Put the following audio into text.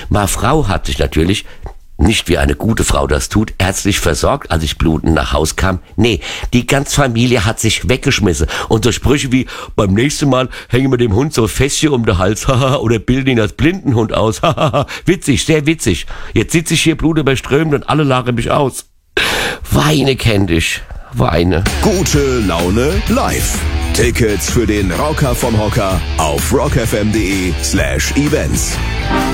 Meine Frau hat sich natürlich, nicht wie eine gute Frau das tut, ärztlich versorgt, als ich blutend nach Haus kam. Nee, die ganze Familie hat sich weggeschmissen. Und so Sprüche wie, beim nächsten Mal hängen wir dem Hund so Fässchen um den Hals, oder bilden ihn als Blindenhund aus, witzig, sehr witzig. Jetzt sitze ich hier blutüberströmt und alle lachen mich aus. Weine kenn dich, weine. Gute Laune live. Tickets für den Rocker vom Hocker auf rockfm.de/events.